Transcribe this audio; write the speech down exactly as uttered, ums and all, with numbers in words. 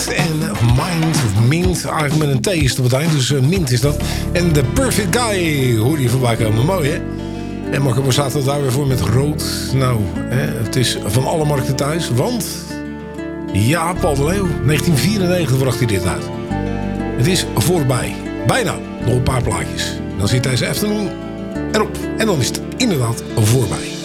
en Mind of Mint. Eigenlijk met een T is het op het eind, dus uh, Mint is dat. En The Perfect Guy hoorde je voorbij komen. Mooi, hè? En Marco staat er daar weer voor met rood. Nou, hè, het is van alle markten thuis, want... Ja, Paul de Leeuw, negentien vierennegentig bracht hij dit uit. Het is voorbij. Bijna. Nog een paar plaatjes. Dan zit deze afternoon erop. En dan is het inderdaad voorbij.